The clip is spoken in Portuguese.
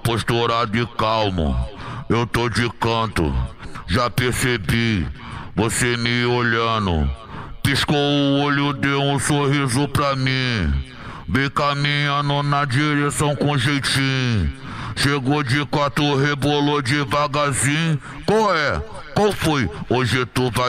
postura de calmo, eu tô de canto, já percebi, você me olhando. Piscou o olho, deu um sorriso pra mim, vem caminhando na direção com jeitinho. Chegou de quatro, rebolou devagarzinho. Qual é? Qual foi? Hoje tu vai